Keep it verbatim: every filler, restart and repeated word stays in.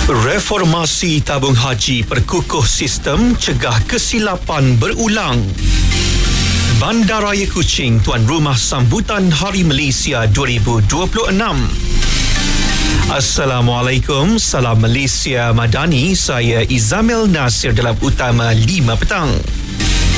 Reformasi tabung haji perkukuh sistem cegah kesilapan berulang. Bandaraya Kuching tuan rumah sambutan Hari Malaysia dua ribu dua puluh enam. Assalamualaikum, salam Malaysia Madani. Saya Izamil Nasir dalam Utama lima Petang.